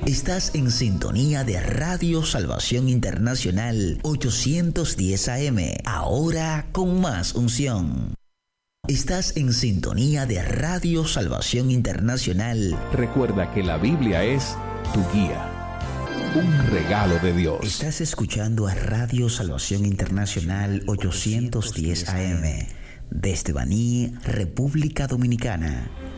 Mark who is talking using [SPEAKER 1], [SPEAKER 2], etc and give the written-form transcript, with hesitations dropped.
[SPEAKER 1] Estás en sintonía de Radio Salvación Internacional 810 AM, ahora con más unción. Estás en sintonía de Radio Salvación Internacional.
[SPEAKER 2] Recuerda que la Biblia es tu guía, un regalo de Dios.
[SPEAKER 1] Estás escuchando a Radio Salvación Internacional 810 AM, desde Baní, República Dominicana.